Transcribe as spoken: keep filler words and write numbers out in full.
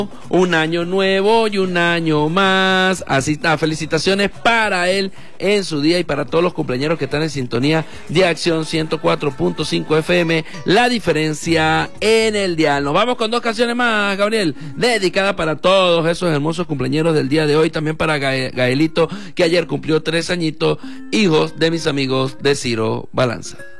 Un año nuevo y un año más. Así está, felicitaciones para él en su día y para todos los cumpleañeros que están en sintonía de Acción ciento cuatro punto cinco F M, la diferencia en el dial. Nos vamos con dos canciones más, Gabriel, dedicadas para todos esos hermosos cumpleañeros del día de hoy, también para Gaelito, que ayer cumplió tres añitos, hijos de mis amigos de Ciro Balanza.